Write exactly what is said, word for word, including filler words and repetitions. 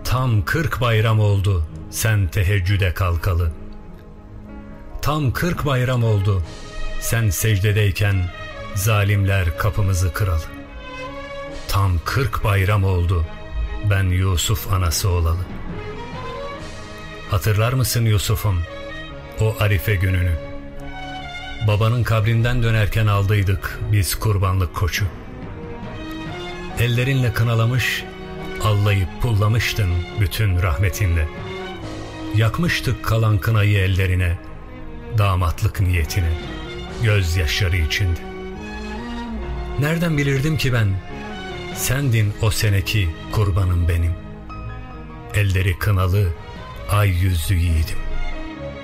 Tam kırk bayram oldu sen teheccüde kalkalı. Tam kırk bayram oldu sen secdedeyken zalimler kapımızı kıralı. Tam kırk bayram oldu ben Yusuf anası olalı. Hatırlar mısın Yusuf'um o arife gününü? Babanın kabrinden dönerken aldıydık biz kurbanlık koçu. Ellerinle kınalamış, allayıp pullamıştın bütün rahmetinle. Yakmıştık kalan kınayı ellerine, damatlık niyetine, gözyaşları içinde. Nereden bilirdim ki ben, sendin o seneki kurbanım benim. Elleri kınalı, ay yüzlü yiğidim.